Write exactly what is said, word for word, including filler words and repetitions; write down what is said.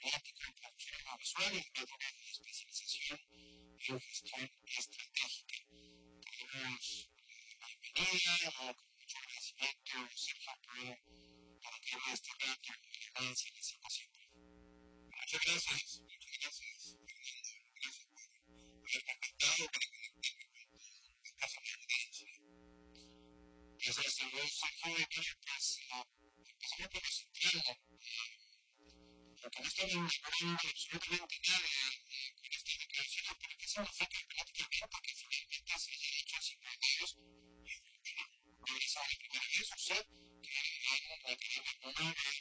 política, producción audiovisual y una especialización en gestión estratégica. Tenemos la bienvenida, con mucho agradecimiento, Sergio, por compartirme este rato y avance en la situación. Muchas gracias, muchas gracias, Fernando. Gracias por haber contactado, por conectarme con tu escasa audiencia. Pues desde luego, Sergio, y bueno, pues empezamos por lo central. Porque no estamos mejorando absolutamente nada con esta declaración, pero ¿qué significa prácticamente que finalmente se haya hecho sin medios? Y bueno, no es la primera vez, usted, que hay una cadena económica